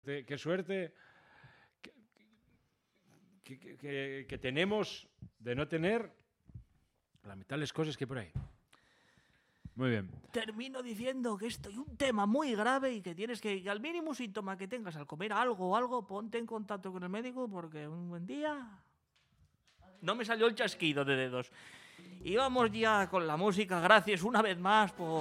Qué suerte que tenemos de no tener la mitad de las cosas que por ahí. Muy bien. Termino diciendo que esto es un tema muy grave y que tienes que al mínimo síntoma que tengas al comer algo o algo, ponte en contacto con el médico porque un buen día... No me salió el chasquido de dedos. Y vamos ya con la música. Gracias una vez más por...